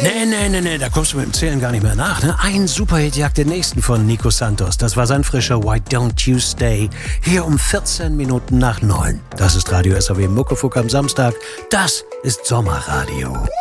Nee, da kommst du mit dem Zählen gar nicht mehr nach, ne? Ein Superhit jagt den nächsten von Nico Santos. Das war sein frischer Why Don't You Stay? Hier um 14 Minuten nach 9. Das ist Radio SAW Muckefuck am Samstag. Das ist Sommerradio.